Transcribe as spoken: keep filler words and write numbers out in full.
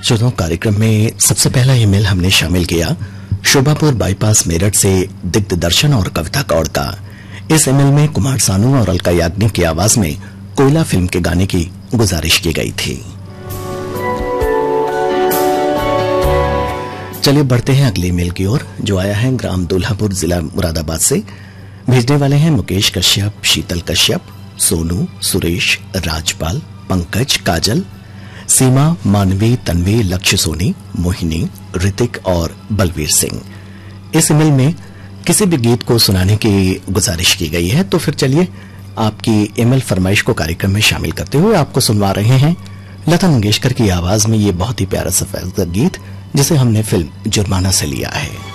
श्रोताओं, कार्यक्रम में सबसे पहला ईमेल हमने शामिल किया शोभापुर बाईपास मेरठ से दिग्दर्शन और कविता कौड़ का। इस ईमेल में कुमार सानू और अलका याग्निक की आवाज में कोयला फिल्म के गाने की गुजारिश की गई थी। चलिए बढ़ते हैं अगले ईमेल की ओर, जो आया है ग्राम दुल्हापुर, जिला मुरादाबाद से। भेजने वाले हैं मुकेश कश्यप, शीतल कश्यप, सोनू, सुरेश, राजपाल, पंकज, काजल, सीमा, मानवी, तन्वी, लक्ष्य सोनी, मोहिनी, ऋतिक और बलवीर सिंह। इस ईमेल में किसी भी गीत को सुनाने की गुजारिश की गई है, तो फिर चलिए आपकी ईमेल फरमाइश को कार्यक्रम में शामिल करते हुए आपको सुनवा रहे हैं लता मंगेशकर की आवाज में ये बहुत ही प्यारा सा गीत, जिसे हमने फिल्म जुर्माना से लिया है।